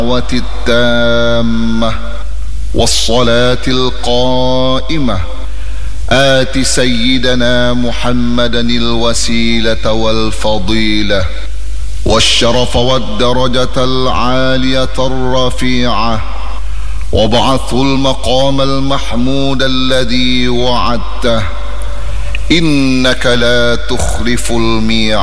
التامة والصلاة القائمة آت سيدنا محمدا الوسيلة والفضيلة والشرف والدرجة العالية الرفيعة وابعثه المقام المحمود الذي وعدته إنك لا تخلف الميعاد.